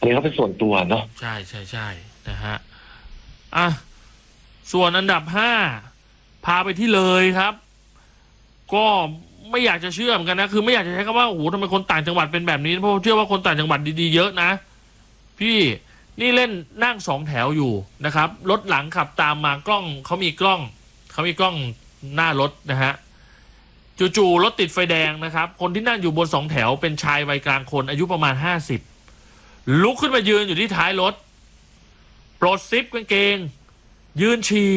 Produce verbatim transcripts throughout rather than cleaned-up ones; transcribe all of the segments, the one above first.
นี้เขาเป็นส่วนตัวเนาะใช่ใช่ใช่นะฮะอ่ะส่วนอันดับห้าพาไปที่เลยครับก็ไม่อยากจะเชื่อเหมือนกันนะคือไม่อยากจะใช้คำว่าโอ้โหทำไมคนต่างจังหวัดเป็นแบบนี้เพราะเชื่อว่าคนต่างจังหวัดดีๆเยอะนะพี่นี่เล่นนั่งสองแถวอยู่นะครับรถหลังขับตามมากล้องเขามีกล้องเขามีกล้องหน้ารถนะฮะจู่ๆรถติดไฟแดงนะครับคนที่นั่งอยู่บนสองแถวเป็นชายวัยกลางคนอายุประมาณห้าสิบลุกขึ้นมายืนอยู่ที่ท้ายรถปลดซิปกางเกงยืนฉี่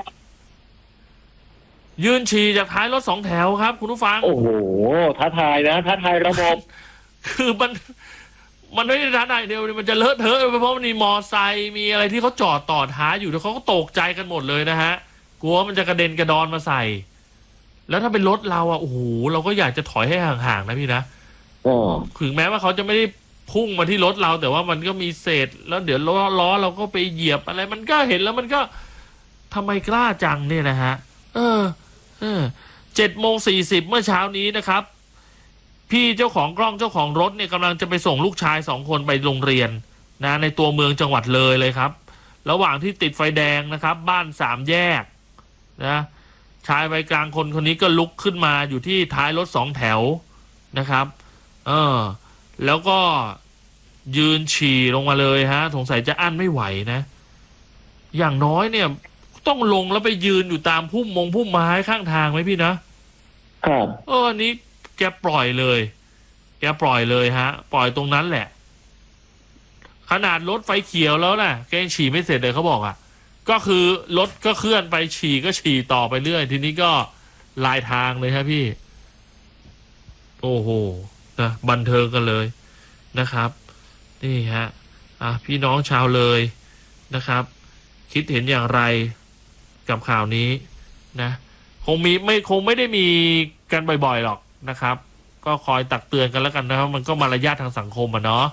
ยืนฉี่จากท้ายรถสองแถวครับคุณผู้ฟังโอ้โหท้าทายนะท้าทายระบบคือมันมันไม่ได้ท้าทายเดียวมันจะเลอะเทอะเพราะมันมีมอไซค์มีอะไรที่เขาจอดต่อท้ายอยู่แล้วเขาก็ตกใจกันหมดเลยนะฮะกลัวมันจะกระเด็นกระดอนมาใส่แล้วถ้าเป็นรถเราอ่ะโอ้โหเราก็อยากจะถอยให้ห่างๆนะพี่นะถึงแม้ว่าเขาจะไม่ได้พุ่งมาที่รถเราแต่ว่ามันก็มีเศษแล้วเดี๋ยวล้อล้อเราก็ไปเหยียบอะไรมันก็เห็นแล้วมันก็ทำไมกล้าจังเนี่ยนะฮะเออเออเจ็ดโมงสี่สิบเมื่อเช้านี้นะครับพี่เจ้าของกล้องเจ้าของรถเนี่ยกำลังจะไปส่งลูกชายสองคนไปโรงเรียนนะในตัวเมืองจังหวัดเลยเลยครับระหว่างที่ติดไฟแดงนะครับบ้านสามแยกนะชายวัยกลางคนคนนี้ก็ลุกขึ้นมาอยู่ที่ท้ายรถสองแถวนะครับเออแล้วก็ยืนฉี่ลงมาเลยฮะสงสัยจะอั้นไม่ไหวนะอย่างน้อยเนี่ยต้องลงแล้วไปยืนอยู่ตามพุ่มมงพุ่มไม้ข้างทางไหมพี่นะครับเอออันนี้แกปล่อยเลยแกปล่อยเลยฮะปล่อยตรงนั้นแหละขนาดรถไฟเขียวแล้วนะแกยังฉี่ไม่เสร็จเลยเขาบอกอ่ะก็คือรถก็เคลื่อนไปฉี่ก็ฉี่ต่อไปเรื่อยทีนี้ก็ลายทางเลยครับพี่โอ้โหนะบันเทิงกันเลยนะครับนี่ฮะอ่ะพี่น้องชาวเลยนะครับคิดเห็นอย่างไรกับข่าวนี้นะคงมีไม่คงไม่ได้มีกันบ่อยๆหรอกนะครับก็คอยตักเตือนกันแล้วกันนะครับมันก็มารยาททางสังคมอ่ะเนาะ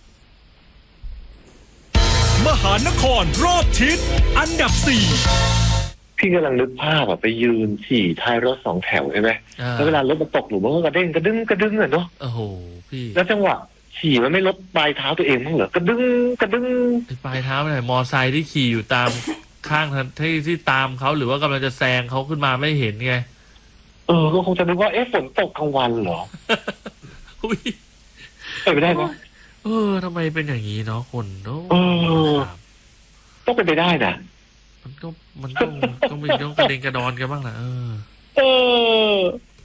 มหานครรอบทิศอันดับสี่พี่กำลังนึกภาพแบบไปยืนฉี่ท้ายรถสองแถวใช่ไหมแล้วเวลารถมันตกหลุมมันก็กระเด้งกระดึงกระดึงอ่ะเนาะโอ้โหพี่แล้วจังหวะฉี่มันไม่ลดปลายเท้าตัวเองมั้งเหรอกระดึงกระดึงปลายเท้าไปไหนมอไซค์ที่ขี่อยู่ตามข้างที่ที่ตามเขาหรือว่ากำลังจะแซงเขาขึ้นมาไม่เห็นไงเออก็คงจะนึกว่าเอ๊ะฝนตกกลางวันเหรออุ้ยไปไม่ได้ไหมเออทำไมเป็นอย่างนี้เนาะคนเนาะเออต้องเป็นไปได้นะมันก็มันต้องต้องมีต้องกระเด็นกระดอนกันบ้างนะเออเออ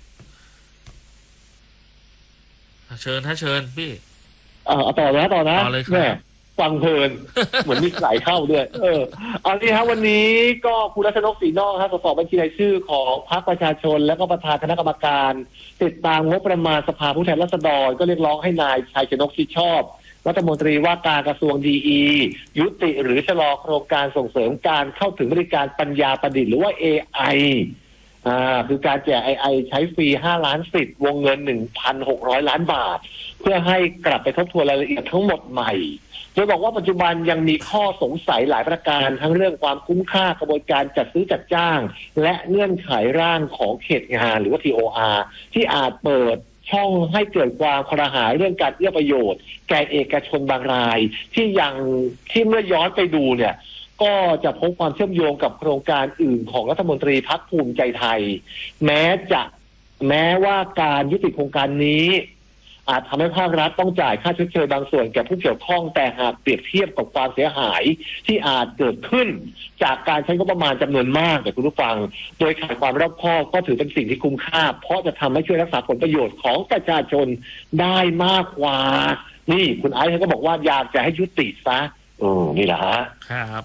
เชิญถ้าเชิญพี่อ่าต่อนะต่อนะแม่ฟังเพลินเหมือนมีสายเข้าด้วยเออเอาที่ครับวันนี้ก็คุณรัชนกศรีนอกครับสสบัญชีรายชื่อของพรรคประชาชนและก็ประธานคณะกรรมการติดตามงบประมาณสภาผู้แทนราษฎรก็เรียกร้องให้นายชัยชนกชิดชอบรัฐมนตรีว่าการกระทรวงดีอียุติหรือชะลอโครงการส่งเสริมการเข้าถึงบริการปัญญาประดิษฐ์หรือว่า เอ ไอ อ่าคือการแจก เอ ไอ ใช้ฟรีห้าล้านสิทธิ์วงเงิน หนึ่งพันหกร้อย ล้านบาทเพื่อให้กลับไปทบทวนรายละเอียดทั้งหมดใหม่โดยบอกว่าปัจจุบันยังมีข้อสงสัยหลายประการทั้งเรื่องความคุ้มค่ากระบวนการจัดซื้อจัดจ้างและเงื่อนไขร่างของเขตงานหรือว่า ที โอ อาร์ ที่อาจเปิดช่องให้เกิดความครหายเรื่องการเอื้อประโยชน์แก่เอกชนบางรายที่ยังที่เมื่อย้อนไปดูเนี่ยก็จะพบความเชื่อมโยงกับโครงการอื่นของรัฐมนตรีพรรคภูมิใจไทยแม้จะแม้ว่าการยุติโครงการนี้อาจทำให้ภาครัฐต้องจ่ายค่าชดเชยบางส่วนแก่ผู้เกี่ยวข้องแต่หากเปรียบเทียบกับความเสียหายที่อาจเกิดขึ้นจากการใช้งบประมาณจำนวนมากแต่คุณผู้ฟังโดยขาดความรอบคอบก็ถือเป็นสิ่งที่คุ้มค่าเพราะจะทำให้ช่วยรักษาผลประโยชน์ของประชาชนได้มากกว่านี่คุณไอซ์ก็บอกว่าอยากจะให้ยุติซะเออนี่แหละฮะครับ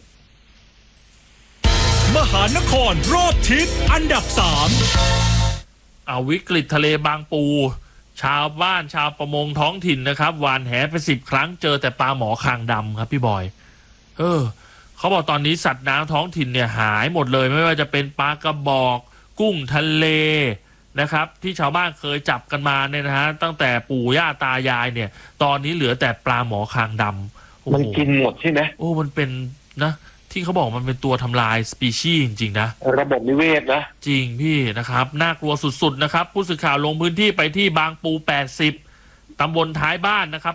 มหานครรอบทิศอันดับสามเอาวิกฤตทะเลบางปูชาวบ้านชาวประมงท้องถิ่นนะครับหวานแหไปสิบครั้งเจอแต่ปลาหมอคางดำครับพี่บอยเออเขาบอกตอนนี้สัตว์น้ำท้องถิ่นเนี่ยหายหมดเลยไม่ว่าจะเป็นปลากระบอกกุ้งทะเลนะครับที่ชาวบ้านเคยจับกันมาเนี่ยนะฮะตั้งแต่ปู่ย่าตายายเนี่ยตอนนี้เหลือแต่ปลาหมอคางดำมันกินหมดใช่ไหมโอ้มันเป็นนะที่เขาบอกมันเป็นตัวทำลายสปีชีส์จริงๆนะระบบนิเวศนะจริงพี่นะครับน่ากลัวสุดๆนะครับผู้สื่อข่าวลงพื้นที่ไปที่บางปูแปดสิบตำบลท้ายบ้านนะครับ